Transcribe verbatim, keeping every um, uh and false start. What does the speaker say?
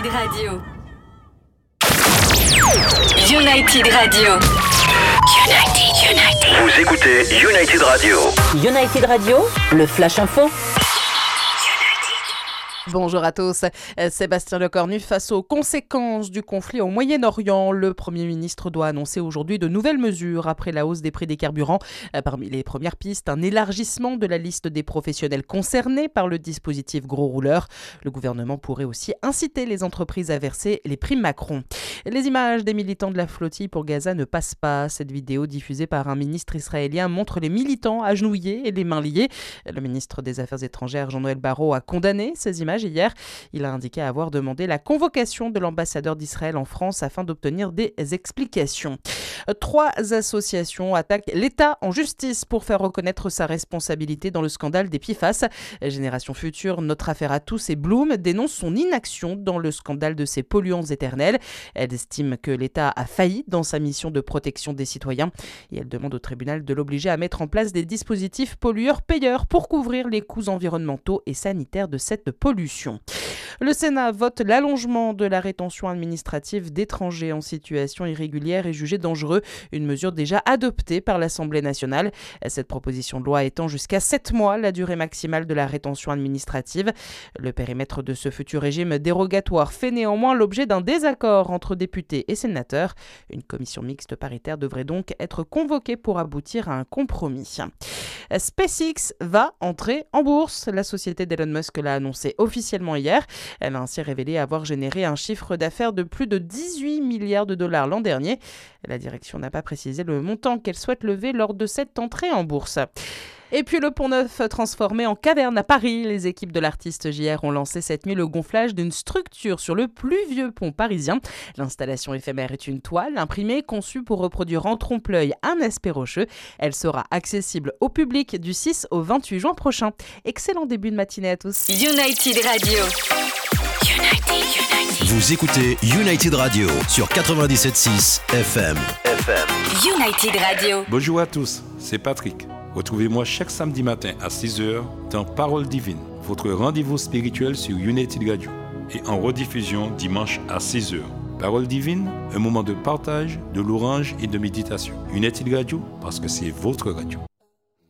United Radio. United Radio. United, United. Vous écoutez United Radio. United Radio, le Flash Info. Bonjour à tous. Sébastien Lecornu, face aux conséquences du conflit au Moyen-Orient, le Premier ministre doit annoncer aujourd'hui de nouvelles mesures après la hausse des prix des carburants. Parmi les premières pistes, un élargissement de la liste des professionnels concernés par le dispositif Gros Rouleurs. Le gouvernement pourrait aussi inciter les entreprises à verser les primes Macron. Les images des militants de la flottille pour Gaza ne passent pas. Cette vidéo diffusée par un ministre israélien montre les militants agenouillés et les mains liées. Le ministre des Affaires étrangères, Jean-Noël Barrot, a condamné ces images hier. Il a indiqué avoir demandé la convocation de l'ambassadeur d'Israël en France afin d'obtenir des explications. Trois associations attaquent l'État en justice pour faire reconnaître sa responsabilité dans le scandale des P F A S. Génération Future, Notre Affaire à tous et Bloom dénoncent son inaction dans le scandale de ces polluants éternels. Elle estime que l'État a failli dans sa mission de protection des citoyens et elle demande au tribunal de l'obliger à mettre en place des dispositifs pollueurs-payeurs pour couvrir les coûts environnementaux et sanitaires de cette pollution. Le Sénat vote l'allongement de la rétention administrative d'étrangers en situation irrégulière et jugés dangereux, une mesure déjà adoptée par l'Assemblée nationale. Cette proposition de loi étend jusqu'à sept mois la durée maximale de la rétention administrative. Le périmètre de ce futur régime dérogatoire fait néanmoins l'objet d'un désaccord entre députés et sénateurs. Une commission mixte paritaire devrait donc être convoquée pour aboutir à un compromis. SpaceX va entrer en bourse. La société d'Elon Musk l'a annoncé officiellement hier. Elle a ainsi révélé avoir généré un chiffre d'affaires de plus de dix-huit milliards de dollars l'an dernier. La direction n'a pas précisé le montant qu'elle souhaite lever lors de cette entrée en bourse. Et puis le Pont Neuf transformé en caverne à Paris. Les équipes de l'artiste J R ont lancé cette nuit le gonflage d'une structure sur le plus vieux pont parisien. L'installation éphémère est une toile imprimée conçue pour reproduire en trompe-l'œil un aspect rocheux. Elle sera accessible au public du six au vingt-huit juin prochain. Excellent début de matinée à tous. United Radio. United, United. Vous écoutez United Radio sur quatre-vingt-dix-sept virgule six F M. F M. United Radio. Bonjour à tous, c'est Patrick. Retrouvez-moi chaque samedi matin à six heures dans Parole Divine, votre rendez-vous spirituel sur United Radio et en rediffusion dimanche à six heures. Parole Divine, un moment de partage, de louange et de méditation. United Radio, parce que c'est votre radio.